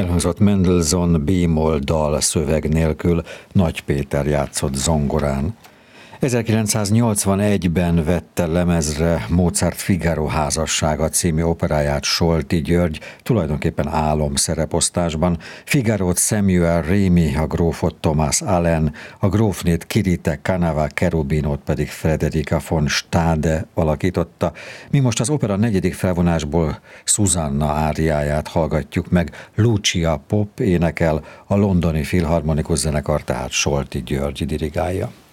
Elhangzott Mendelssohn B-moll dal szöveg nélkül, Nagy Péter játszott zongorán. 1981-ben vette lemezre Mozart Figaro házassága című operáját Solti György, tulajdonképpen álomszereposztásban. Figarót Samuel Rémy, a grófot Thomas Allen, a grófnét Kirite Canova Cherubinót pedig Frederica von Stade alakította. Mi most az opera negyedik felvonásból Susanna áriáját hallgatjuk meg. Lucia Pop énekel, a Londoni Filharmonikus Zenekar tehát Solti György dirigálja.